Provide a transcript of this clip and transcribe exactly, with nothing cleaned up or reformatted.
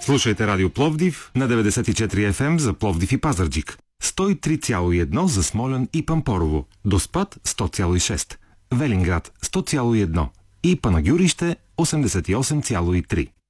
Слушайте Радио Пловдив на деветдесет и четири еф ем за Пловдив и Пазарджик, сто и три цяло и едно за Смолян и Пампорово, Доспат сто цяло и шест, Велинград сто цяло и едно и Панагюрище осемдесет и осем цяло и три.